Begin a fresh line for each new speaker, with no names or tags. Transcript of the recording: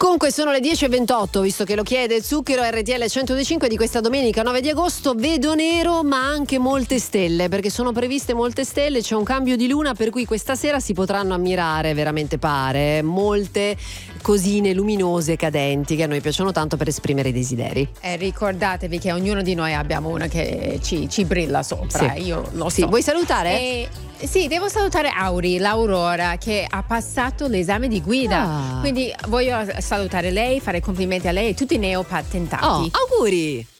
Comunque sono le 10:28, visto che lo chiede Zucchero RTL 105 di questa domenica 9 di agosto. Vedo nero ma anche molte stelle, perché sono previste molte stelle, c'è un cambio di luna, per cui questa sera si potranno ammirare, veramente pare, molte cosine luminose cadenti che a noi piacciono tanto per esprimere i desideri.
Ricordatevi che ognuno di noi abbiamo una che ci brilla sopra.
Sì.
Io lo so.
Sì, vuoi salutare?
Sì, devo salutare l'Aurora, che ha passato l'esame di guida. Quindi voglio salutare lei, fare complimenti a lei e tutti i neopatentati.
Auguri!